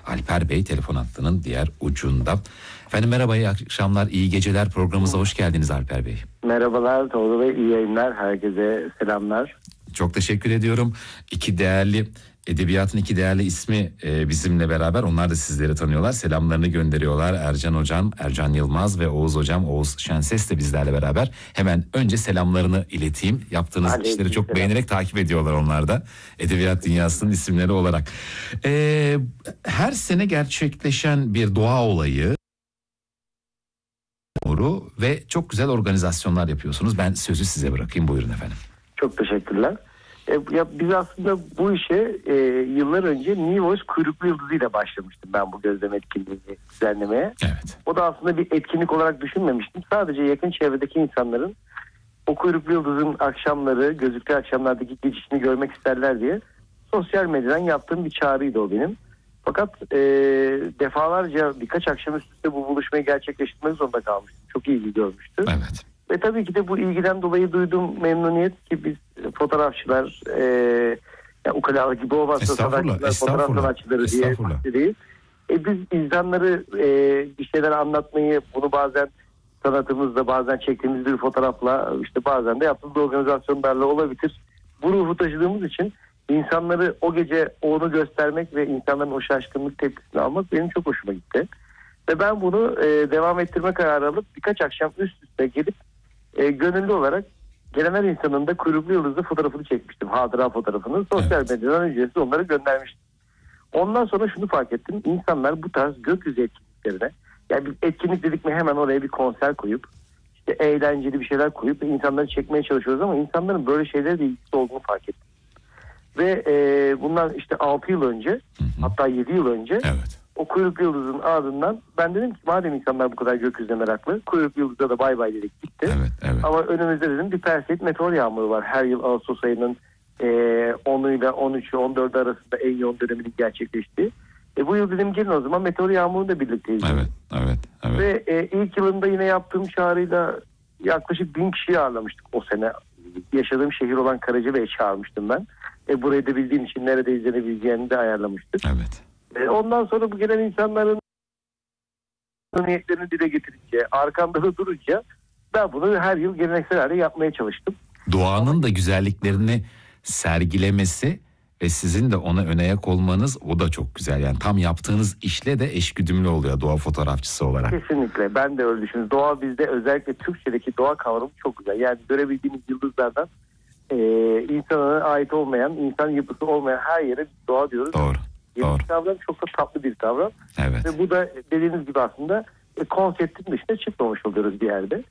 Alper Bey telefon hattının diğer ucunda. Efendim merhaba, iyi akşamlar, iyi geceler, programımıza hoş geldiniz Alper Bey. Merhabalar Tolga Bey, iyi yayınlar, herkese selamlar. Çok teşekkür ediyorum. Edebiyatın iki değerli ismi bizimle beraber. Onlar da sizleri tanıyorlar. Selamlarını gönderiyorlar. Ercan Hocam, Ercan Yılmaz ve Oğuz Hocam, Oğuz Şenses de bizlerle beraber. Hemen önce selamlarını ileteyim. Yaptığınız işleri çok beğenerek takip ediyorlar onlar da. Edebiyat dünyasının isimleri olarak. Her sene gerçekleşen bir doğa olayı ve çok güzel organizasyonlar yapıyorsunuz. Ben sözü size bırakayım. Buyurun efendim. Çok teşekkürler. Biz aslında bu işe yıllar önce Nivos Kuyruklu Yıldızı ile başlamıştım ben bu gözlem etkinliğini düzenlemeye. Evet. O da aslında bir etkinlik olarak düşünmemiştim. Sadece yakın çevredeki insanların o Kuyruklu Yıldız'ın akşamları, gözüktüğü akşamlardaki geçişini görmek isterler diye sosyal medyadan yaptığım bir çağrıydı o benim. Fakat defalarca birkaç akşam üst üste bu buluşmayı gerçekleştirmek zorunda kalmıştım. Çok ilgi görmüştü. Evet. Ve tabii ki de bu ilgiden dolayı duyduğum memnuniyet ki biz fotoğrafçılar, yani ukalalık gibi olmazsa sanatçılar, fotoğraf sanatçıları diye bahsediyoruz. Biz insanları bir şeyler anlatmayı, bunu bazen sanatımızla, bazen çektiğimiz bir fotoğrafla, işte bazen de yaptığımız organizasyonlarla olabilir. Bu ruhu taşıdığımız için insanları o gece onu göstermek ve insanların o şaşkınlık tepkisini almak benim çok hoşuma gitti. Ve ben bunu devam ettirme kararı alıp birkaç akşam üst üste gelip gönüllü olarak gelen her insanın da kuyruklu yıldızlı fotoğrafını çekmiştim. Hatıra fotoğrafını. Sosyal medyadan ücretsiz onları göndermiştim. Ondan sonra şunu fark ettim. İnsanlar bu tarz gökyüzü etkinliklerine, yani bir etkinlik dedik mi hemen oraya bir konser koyup, işte eğlenceli bir şeyler koyup insanları çekmeye çalışıyoruz ama insanların böyle şeylere de ilgisi olduğunu fark ettim. Ve bundan işte 6 yıl önce, hatta 7 yıl önce o kuyruklu yıldızın ardından ben dedim ki madem insanlar bu kadar gökyüzüne meraklı, kuyruklu yıldızda da bay bay dedik gitti. Ama önümüzde dedim bir Perseid meteor yağmuru var. Her yıl Ağustos ayının 10'uyla 13'ü 14'ü arasında en yoğun döneminin gerçekleştiği. Bu yıl dedim gelin o zaman meteor yağmurunu da birlikte izleyelim. Evet. Ve ilk yılında yine yaptığım çağrıyla yaklaşık 1000 kişiyi ağırlamıştık o sene. Yaşadığım şehir olan Karacabey'e çağırmıştım ben. Burayı da bildiğim için nerede izlenebileceğini de ayarlamıştık. Ondan sonra bu gelen insanların niyetlerini dile getirince, arkamda da durunca ben bunu her yıl geleneksel hale yapmaya çalıştım. Doğanın da güzelliklerini sergilemesi ve sizin de ona ön ayak olmanız, o da çok güzel. Yani tam yaptığınız işle de eşgüdümlü oluyor doğa fotoğrafçısı olarak. Kesinlikle, ben de öyle düşünüyorum. Doğa bizde, özellikle Türkçedeki doğa kavramı çok güzel. Yani görebildiğimiz yıldızlardan insana ait olmayan, insan yapısı olmayan her yere doğa diyoruz. Doğru. Bir kavram, çok da tatlı bir kavram. Evet. Ve bu da dediğiniz gibi aslında konseptin dışına çıkmamış oluyoruz bir yerde.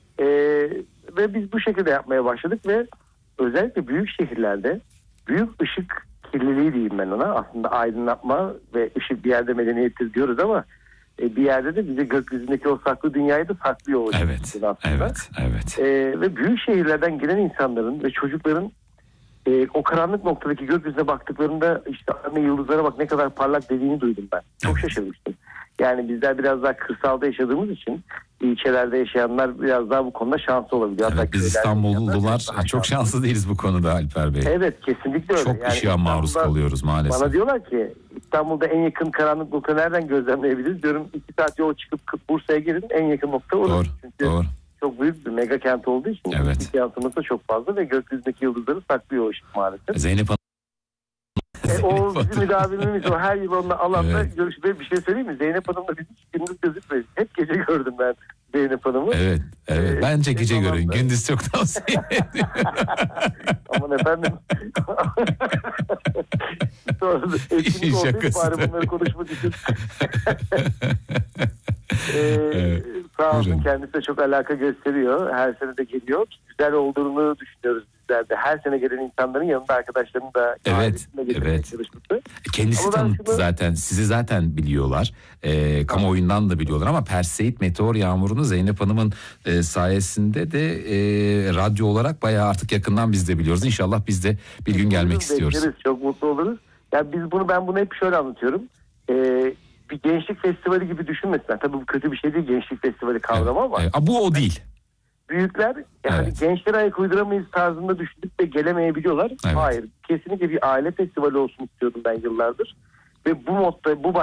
Ve biz bu şekilde yapmaya başladık ve özellikle büyük şehirlerde büyük ışık kirliliği diyeyim ben ona. Aslında aydınlatma ve ışık bir yerde medeniyettir diyoruz ama bir yerde de bize gökyüzündeki o saklı dünyayı da saklıyor o aslında. Evet. Ve büyük şehirlerden gelen insanların ve çocukların o karanlık noktadaki gökyüzüne baktıklarında işte anne yıldızlara bak ne kadar parlak dediğini duydum ben. Çok şaşırmıştım. Yani bizler biraz daha kırsalda yaşadığımız için ilçelerde yaşayanlar biraz daha bu konuda şanslı olabiliyor. Evet, biz İstanbullular çok şanslı değiliz bu konuda Alper Bey. Evet, kesinlikle öyle. Çok ışığa maruz kalıyoruz maalesef. Bana diyorlar ki İstanbul'da en yakın karanlık nokta nereden gözlemleyebiliriz? Diyorum 2 saat yol çıkıp Bursa'ya girin, en yakın nokta orası. Doğru. Çok büyük bir mega kent olduğu için ışık yansıması çok fazla ve gökyüzündeki yıldızları saklıyor o ışık maalesef. Zeynep Hanım. O bizim müdavimimiz, o her yıl onunla alanda görüşmeye bir şey söyleyeyim mi? Zeynep Hanım'la biz hiç gündüz gözükmeyiz. Hep gece gördüm ben Zeynep Hanım'ı. Evet. Bence gece görün. Gündüz çok tavsiye ediyorum. Aman efendim. Sonra etkinlik olduğu bari bunları konuşmak için. Sağ olsun, kendisi de çok alaka gösteriyor. Her sene de geliyor. Güzel olduğunu düşünüyoruz bizler de. Her sene gelen insanların yanında arkadaşlarının da getirmeye çalışması. Kendisi tanıttı zaten. Sizi zaten biliyorlar. Kamuoyundan da biliyorlar ama Perseid meteor yağmurunu Zeynep Hanım'ın sayesinde de radyo olarak bayağı artık yakından biz de biliyoruz. İnşallah biz de bir gün gelmek istiyoruz. Bekleriz, çok mutlu oluruz. Yani ben bunu hep şöyle anlatıyorum. Bir gençlik festivali gibi düşünmesinler. Tabii bu kötü bir şey değil, gençlik festivali kavramı ama. Bu o değil. Büyükler yani gençlere ayak uyduramayız tarzında düşünüp de gelemeyebiliyorlar. Hayır, kesinlikle bir aile festivali olsun istiyordum ben yıllardır. Ve bu modda, bu